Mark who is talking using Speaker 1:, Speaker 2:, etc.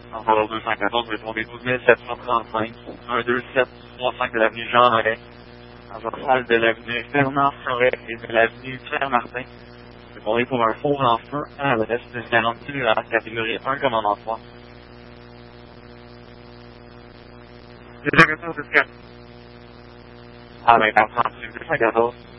Speaker 1: Envol 214, je vais tomber 12 735, 12735 de l'avenue Jean Marais, en dorsale de l'avenue Fernand Forêt et de l'avenue Pierre Martin. Je vais tomber pour un four en feu à l'adresse de 40 cellulaire, catégorie 1 commandant 3. Déjà 14 jusqu'à... Ah ben, 30, 214.